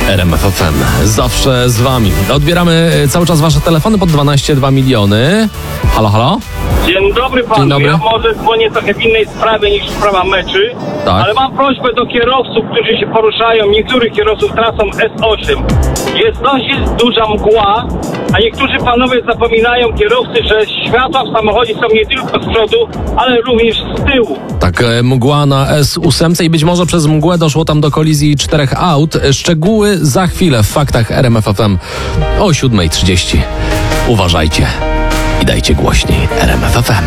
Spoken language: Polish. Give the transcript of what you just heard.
RMF FM. Zawsze z wami. Odbieramy cały czas wasze telefony pod 12,2 miliony. Halo, halo? Dzień dobry panu. Dzień dobry. Ja może dzwonię trochę w innej sprawie niż sprawa meczy, Tak. ale mam prośbę do kierowców, którzy się poruszają, niektórych kierowców trasą S8. Jest dość duża mgła, a niektórzy panowie zapominają, kierowcy, że światła w samochodzie są nie tylko z przodu, ale również z tyłu. Tak, mgła na S8 i być może przez mgłę doszło tam do kolizji 4 aut. Szczegóły za chwilę w faktach RMF FM o 7:30. Uważajcie i dajcie głośniej RMF FM.